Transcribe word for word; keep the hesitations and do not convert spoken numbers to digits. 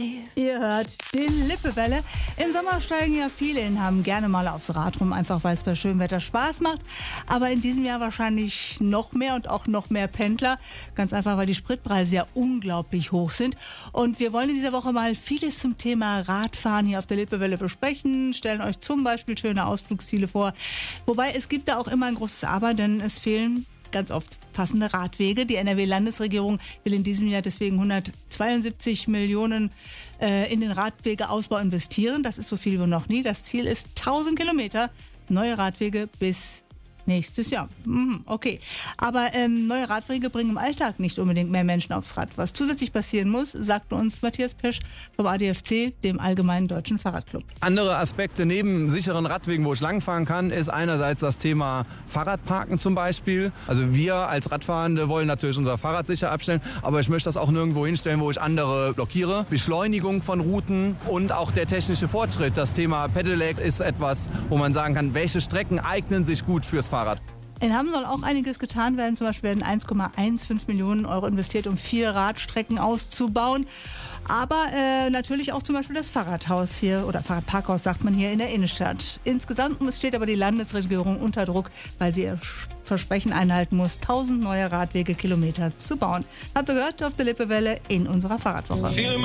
Ihr hört die Lippewelle. Im Sommer steigen ja viele in Hamm gerne mal aufs Rad rum, einfach weil es bei schönem Wetter Spaß macht. Aber in diesem Jahr wahrscheinlich noch mehr und auch noch mehr Pendler. Ganz einfach, weil die Spritpreise ja unglaublich hoch sind. Und wir wollen in dieser Woche mal vieles zum Thema Radfahren hier auf der Lippewelle besprechen. Stellen euch zum Beispiel schöne Ausflugsziele vor. Wobei es gibt da auch immer ein großes Aber, denn es fehlen ganz oft passende Radwege. Die N R W-Landesregierung will in diesem Jahr deswegen hundertzweiundsiebzig Millionen äh, in den Radwegeausbau investieren. Das ist so viel wie noch nie. Das Ziel ist tausend Kilometer neue Radwege bis nächstes Jahr. Okay, aber ähm, neue Radwege bringen im Alltag nicht unbedingt mehr Menschen aufs Rad. Was zusätzlich passieren muss, sagt uns Matthias Pesch vom A D F C, dem Allgemeinen Deutschen Fahrradclub. Andere Aspekte neben sicheren Radwegen, wo ich langfahren kann, ist einerseits das Thema Fahrradparken zum Beispiel. Also wir als Radfahrende wollen natürlich unser Fahrrad sicher abstellen, aber ich möchte das auch nirgendwo hinstellen, wo ich andere blockiere. Beschleunigung von Routen und auch der technische Fortschritt. Das Thema Pedelec ist etwas, wo man sagen kann, welche Strecken eignen sich gut fürs Fahrrad. In Hamm soll auch einiges getan werden. Zum Beispiel werden eins Komma fünfzehn Millionen Euro investiert, um vier Radstrecken auszubauen. Aber äh, natürlich auch zum Beispiel das Fahrradhaus hier oder Fahrradparkhaus, sagt man hier in der Innenstadt. Insgesamt steht aber die Landesregierung unter Druck, weil sie ihr Versprechen einhalten muss, tausend neue Radwegekilometer zu bauen. Habt ihr gehört auf der Lippewelle in unserer Fahrradwoche.